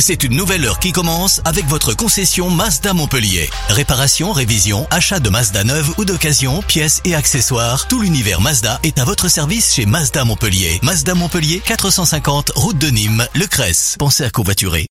C'est une nouvelle heure qui commence avec votre concession Mazda Montpellier. Réparation, révision, achat de Mazda neuve ou d'occasion, pièces et accessoires, tout l'univers Mazda est à votre service chez Mazda Montpellier. Mazda Montpellier, 450 route de Nîmes, Le Cresse. Pensez à covoiturer.